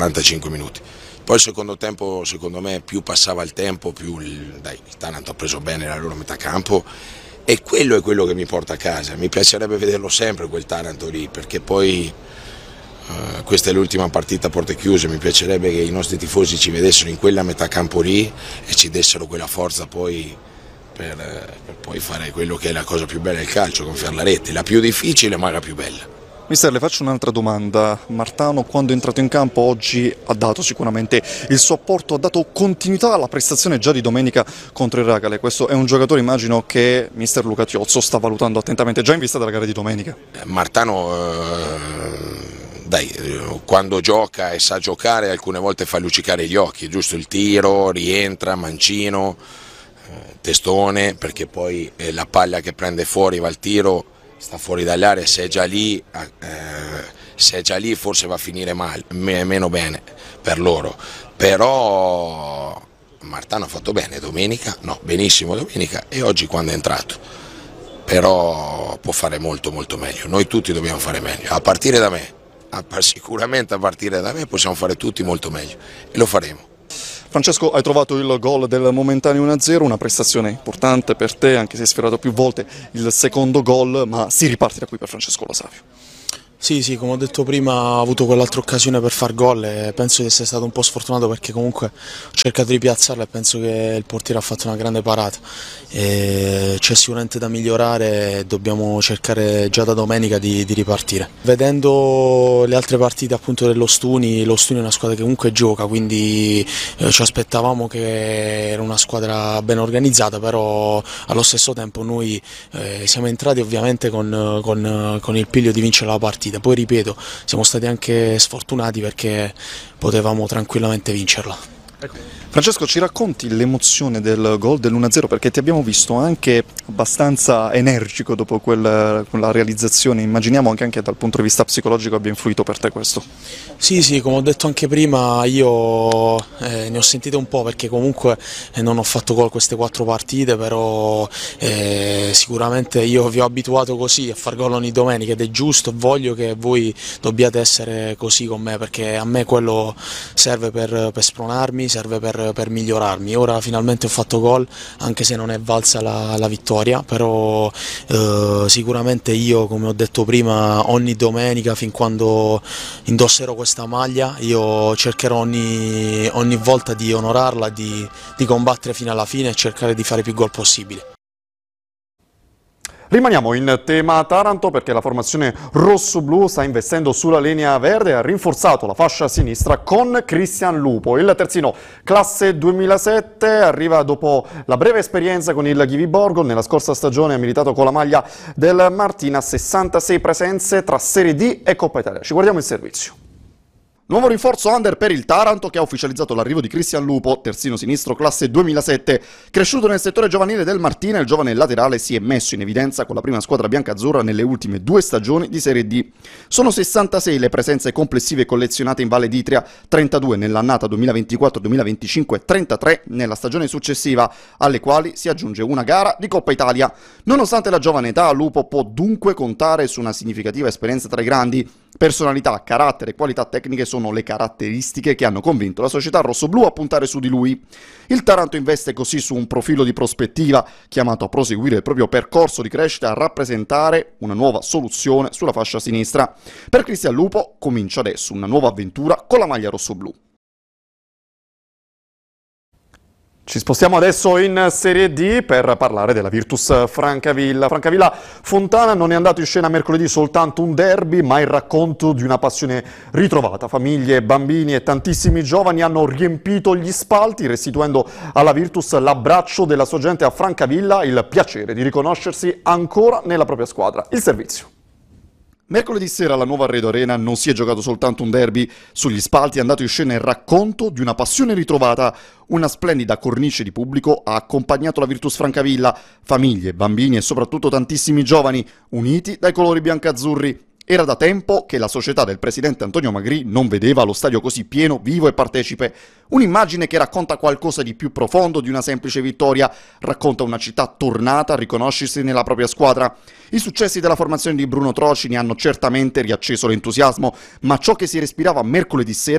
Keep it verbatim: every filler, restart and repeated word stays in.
quarantacinque minuti. Poi il secondo tempo, secondo me, più passava il tempo, più il, dai, il Taranto ha preso bene la loro metà campo, e quello è quello che mi porta a casa. Mi piacerebbe vederlo sempre quel Taranto lì, perché poi uh, questa è l'ultima partita a porte chiuse, mi piacerebbe che i nostri tifosi ci vedessero in quella metà campo lì e ci dessero quella forza poi per, per poi fare quello che è la cosa più bella del calcio, gonfiare la rete, la più difficile ma la più bella. Mister, le faccio un'altra domanda. Martano, quando è entrato in campo oggi, ha dato sicuramente il suo apporto, ha dato continuità alla prestazione già di domenica contro il Ragale. Questo è un giocatore, immagino, che mister Luca Tiozzo sta valutando attentamente già in vista della gara di domenica. Martano, eh, dai, quando gioca e sa giocare, alcune volte fa luccicare gli occhi, giusto? Il tiro, rientra, mancino, eh, testone, perché poi eh, la palla che prende fuori va al tiro, sta fuori dall'area, se è già lì, eh, se è già lì forse va a finire male, meno bene per loro, però Martano ha fatto bene domenica, no, benissimo domenica, e oggi quando è entrato, però può fare molto molto meglio, noi tutti dobbiamo fare meglio, a partire da me, a, sicuramente a partire da me possiamo fare tutti molto meglio e lo faremo. Francesco, hai trovato il gol del momentaneo uno a zero, una prestazione importante per te, anche se hai sfiorato più volte il secondo gol, ma si riparte da qui per Francesco Lo Savio. Sì, sì, come ho detto prima, ho avuto quell'altra occasione per far gol e penso di essere stato un po' sfortunato perché comunque ho cercato di piazzarla e penso che il portiere ha fatto una grande parata. E c'è sicuramente da migliorare e dobbiamo cercare già da domenica di, di ripartire. Vedendo le altre partite appunto dell'Ostuni, l'Ostuni è una squadra che comunque gioca, quindi eh, ci aspettavamo che era una squadra ben organizzata, però allo stesso tempo noi eh, siamo entrati ovviamente con, con, con il piglio di vincere la partita. Poi ripeto, siamo stati anche sfortunati perché potevamo tranquillamente vincerla. Francesco, ci racconti l'emozione del gol dell'uno a zero, perché ti abbiamo visto anche abbastanza energico dopo quel, quella realizzazione, immaginiamo che anche dal punto di vista psicologico abbia influito per te questo. Sì, sì, come ho detto anche prima, io eh, ne ho sentite un po' perché comunque eh, non ho fatto gol queste quattro partite, però eh, sicuramente io vi ho abituato così a far gol ogni domenica ed è giusto, voglio che voi dobbiate essere così con me perché a me quello serve per, per spronarmi, serve per per migliorarmi. Ora finalmente ho fatto gol, anche se non è valsa la, la vittoria, però eh, sicuramente io, come ho detto prima, ogni domenica fin quando indosserò questa maglia io cercherò ogni, ogni volta di onorarla, di, di combattere fino alla fine e cercare di fare più gol possibili. Rimaniamo in tema Taranto perché la formazione rosso-blu sta investendo sulla linea verde e ha rinforzato la fascia sinistra con Cristian Lupo. Il terzino classe duemilasette arriva dopo la breve esperienza con il Ghivi Borgo. Nella scorsa stagione ha militato con la maglia del Martina, sessantasei presenze tra Serie D e Coppa Italia. Ci guardiamo il servizio. Nuovo rinforzo under per il Taranto che ha ufficializzato l'arrivo di Cristian Lupo, terzino sinistro classe duemilasette. Cresciuto nel settore giovanile del Martina, il giovane laterale si è messo in evidenza con la prima squadra biancazzurra nelle ultime due stagioni di Serie D. Sono sessantasei le presenze complessive collezionate in Valle d'Itria, trentadue nell'annata duemilaventiquattro duemilaventicinque, trentatré nella stagione successiva, alle quali si aggiunge una gara di Coppa Italia. Nonostante la giovane età, Lupo può dunque contare su una significativa esperienza tra i grandi. Personalità, carattere e qualità tecniche sono le caratteristiche che hanno convinto la società rossoblù a puntare su di lui. Il Taranto investe così su un profilo di prospettiva chiamato a proseguire il proprio percorso di crescita e a rappresentare una nuova soluzione sulla fascia sinistra. Per Cristian Lupo comincia adesso una nuova avventura con la maglia rossoblù. Ci spostiamo adesso in Serie D per parlare della Virtus Francavilla. Francavilla Fontana non è andato in scena mercoledì soltanto un derby, ma il racconto di una passione ritrovata. Famiglie, bambini e tantissimi giovani hanno riempito gli spalti, restituendo alla Virtus l'abbraccio della sua gente a Francavilla, il piacere di riconoscersi ancora nella propria squadra. Il servizio. Mercoledì sera alla Nuova Arredo Arena non si è giocato soltanto un derby, sugli spalti è andato in scena il racconto di una passione ritrovata. Una splendida cornice di pubblico ha accompagnato la Virtus Francavilla, famiglie, bambini e soprattutto tantissimi giovani, uniti dai colori biancazzurri. Era da tempo che la società del presidente Antonio Magri non vedeva lo stadio così pieno, vivo e partecipe. Un'immagine che racconta qualcosa di più profondo di una semplice vittoria, racconta una città tornata a riconoscersi nella propria squadra. I successi della formazione di Bruno Trocini hanno certamente riacceso l'entusiasmo, ma ciò che si respirava mercoledì sera